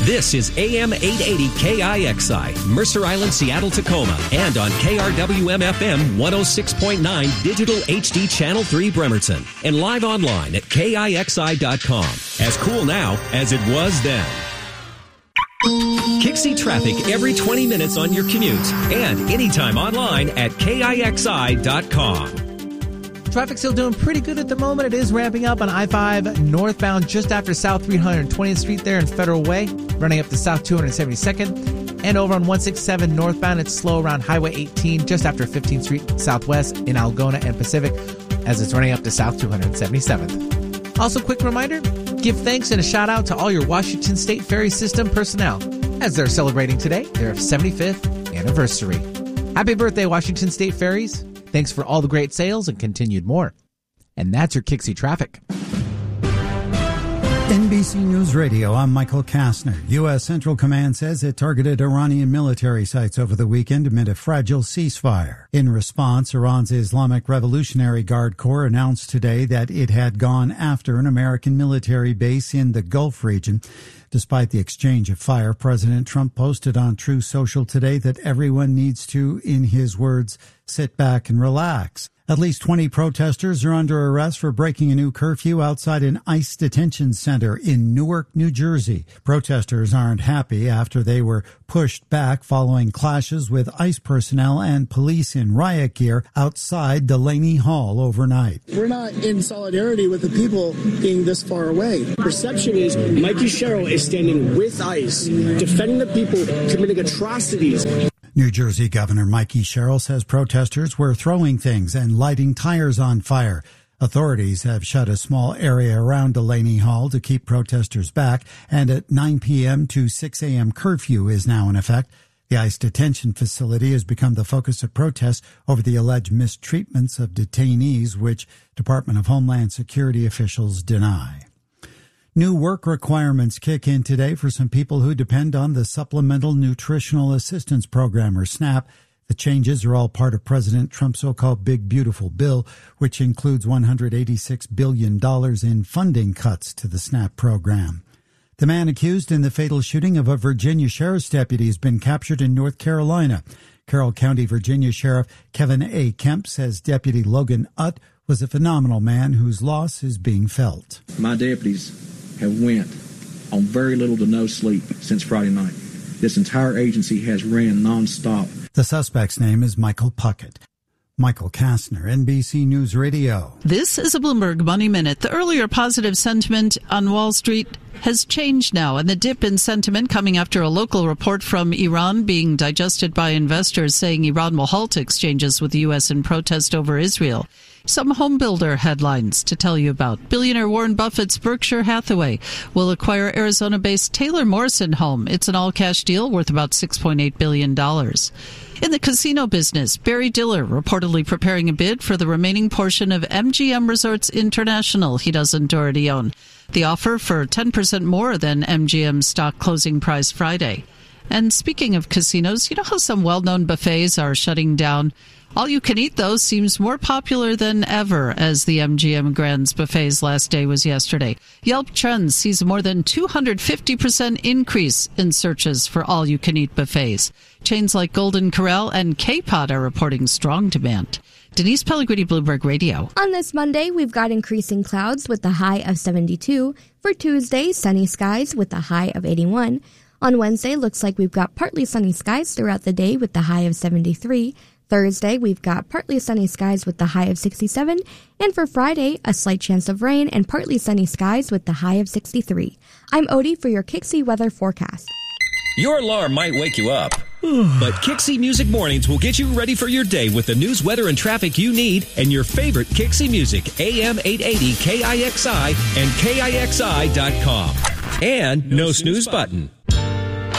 This is AM 880 KIXI, Mercer Island, Seattle, Tacoma, and on KRWM-FM 106.9 Digital HD Channel 3 Bremerton, and live online at KIXI.com. As cool now as it was then. Kixie traffic every 20 minutes on your commute and anytime online at KIXI.com. Traffic still doing pretty good at the moment. It is ramping up on I-5 northbound just after South 320th Street there in Federal Way, running up to South 272nd. And over on 167 northbound, it's slow around Highway 18 just after 15th Street Southwest in Algona and Pacific as it's running up to South 277th. Also, quick reminder, give thanks and a shout out to all your Washington State Ferry System personnel as they're celebrating today their 75th anniversary. Happy birthday, Washington State Ferries. Thanks for all the great sales and continued more. And that's your Kixie traffic. NBC News Radio, I'm Michael Kastner. U.S. Central Command says it targeted Iranian military sites over the weekend amid a fragile ceasefire. In response, Iran's Islamic Revolutionary Guard Corps announced today that it had gone after an American military base in the Gulf region. Despite the exchange of fire, President Trump posted on Truth Social today that everyone needs to, in his words, sit back and relax. At least 20 protesters are under arrest for breaking a new curfew outside an ICE detention center in Newark, New Jersey. Protesters aren't happy after they were pushed back following clashes with ICE personnel and police in riot gear outside Delaney Hall overnight. We're not in solidarity with the people being this far away. Perception is Mikey Sherrill is standing with ICE, defending the people committing atrocities. New Jersey Governor Mikey Sherrill says protesters were throwing things and lighting tires on fire. Authorities have shut a small area around Delaney Hall to keep protesters back, and at 9 p.m. to 6 a.m. curfew is now in effect. The ICE detention facility has become the focus of protests over the alleged mistreatments of detainees, which Department of Homeland Security officials deny. New work requirements kick in today for some people who depend on the Supplemental Nutritional Assistance Program, or SNAP. The changes are all part of President Trump's so-called Big Beautiful Bill, which includes $186 billion in funding cuts to the SNAP program. The man accused in the fatal shooting of a Virginia sheriff's deputy has been captured in North Carolina. Carroll County, Virginia Sheriff Kevin A. Kemp says Deputy Logan Utt was a phenomenal man whose loss is being felt. My deputies have went on very little to no sleep since Friday night. This entire agency has ran nonstop. The suspect's name is Michael Puckett. Michael Kastner, NBC News Radio. This is a Bloomberg Money Minute. The earlier positive sentiment on Wall Street has changed now, and the dip in sentiment coming after a local report from Iran being digested by investors saying Iran will halt exchanges with the U.S. in protest over Israel. Some home builder headlines to tell you about. Billionaire Warren Buffett's Berkshire Hathaway will acquire Arizona-based Taylor Morrison Home. It's an all-cash deal worth about $6.8 billion. In the casino business, Barry Diller reportedly preparing a bid for the remaining portion of MGM Resorts International he doesn't already own. The offer for 10% more than MGM's stock closing price Friday. And speaking of casinos, you know how some well-known buffets are shutting down? All you can eat, though, seems more popular than ever, as the MGM Grand's buffet's last day was yesterday. Yelp Trends sees more than 250% increase in searches for all-you-can-eat buffets. Chains like Golden Corral and K-Pot are reporting strong demand. Denise Pellegrini, Bloomberg Radio. On this Monday, we've got increasing clouds with a high of 72. For Tuesday, sunny skies with a high of 81. On Wednesday, looks like we've got partly sunny skies throughout the day with the high of 73. Thursday, we've got partly sunny skies with the high of 67. And for Friday, a slight chance of rain and partly sunny skies with the high of 63. I'm Odie for your Kixie weather forecast. Your alarm might wake you up, but Kixie Music Mornings will get you ready for your day with the news, weather, and traffic you need and your favorite Kixie music, AM 880 KIXI and KIXI.com. And no snooze button.